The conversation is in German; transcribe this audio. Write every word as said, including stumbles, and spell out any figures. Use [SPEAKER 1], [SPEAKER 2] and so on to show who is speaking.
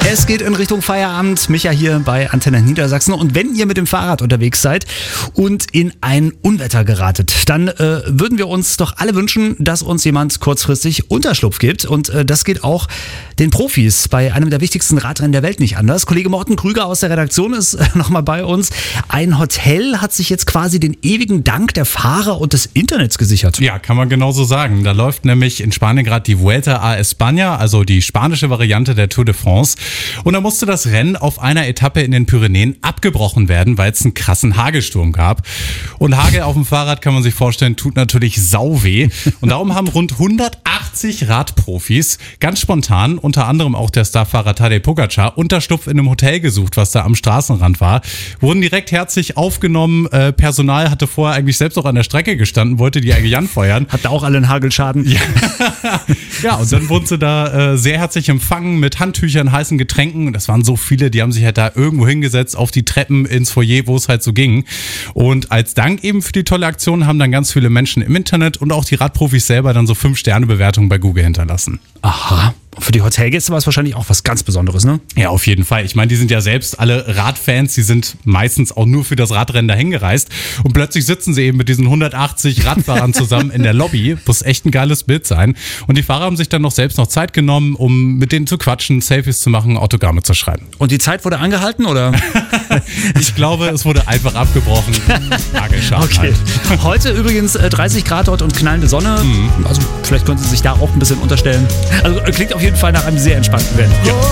[SPEAKER 1] Es geht in Richtung Feierabend. Micha hier bei Antenne Niedersachsen. Und wenn ihr mit dem Fahrrad unterwegs seid und in ein Unwetter geratet, dann äh, würden wir uns doch alle wünschen, dass uns jemand kurzfristig Unterschlupf gibt. Und äh, das geht auch den Profis bei einem der wichtigsten Radrennen der Welt nicht anders. Kollege Morten Krüger aus der Redaktion ist äh, nochmal bei uns. Ein Hotel hat sich jetzt quasi den ewigen Dank der Fahrer und des Internets gesichert.
[SPEAKER 2] Ja, kann man genauso sagen. Da läuft nämlich in Spanien gerade die Vuelta a España, also die spanische Variante der Tour de France. Und da musste das Rennen auf einer Etappe in den Pyrenäen abgebrochen werden, weil es einen krassen Hagelsturm gab. Und Hagel auf dem Fahrrad, kann man sich vorstellen, tut natürlich sau weh. Und darum haben rund hundertachtzig Radprofis ganz spontan, unter anderem auch der Starfahrer Tadej Pogačar, Unterschlupf in einem Hotel gesucht, was da am Straßenrand war. Wurden direkt herzlich aufgenommen. Äh, Personal hatte vorher eigentlich selbst auch an der Strecke gestanden, wollte die eigentlich anfeuern.
[SPEAKER 1] Habt ihr auch alle einen Hagelschaden?
[SPEAKER 2] Ja, ja, und dann wurden sie da äh, sehr herzlich empfangen mit Handtüchern, heißen Getränken. Das waren so viele, die haben sich halt da irgendwo hingesetzt auf die Treppen ins Foyer, wo es halt so ging. Und als Dank eben für die tolle Aktion haben dann ganz viele Menschen im Internet und auch die Radprofis selber dann so fünf Sterne Bewertungen bei Google hinterlassen.
[SPEAKER 1] Aha. Für die Hotelgäste war es wahrscheinlich auch was ganz Besonderes, ne?
[SPEAKER 2] Ja, auf jeden Fall. Ich meine, die sind ja selbst alle Radfans, die sind meistens auch nur für das Radrennen dahin gereist. Und plötzlich sitzen sie eben mit diesen hundertachtzig Radfahrern zusammen in der Lobby. Muss echt ein geiles Bild sein. Und die Fahrer haben sich dann noch selbst noch Zeit genommen, um mit denen zu quatschen, Selfies zu machen, Autogramme zu schreiben.
[SPEAKER 1] Und die Zeit wurde angehalten, oder?
[SPEAKER 2] Ich glaube, es wurde einfach abgebrochen. Hagelschaden
[SPEAKER 1] Okay.
[SPEAKER 2] halt.
[SPEAKER 1] Heute übrigens äh, dreißig Grad dort und knallende Sonne. Mhm. Also vielleicht können Sie sich da auch ein bisschen unterstellen. Also klingt auf jeden Fall nach einem sehr entspannten Rennen. Ja.